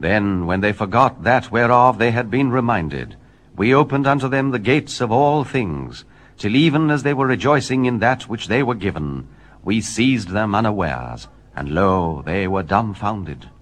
Then, when they forgot that whereof they had been reminded, we opened unto them the gates of all things, till even as they were rejoicing in that which they were given, we seized them unawares, and lo, they were dumbfounded.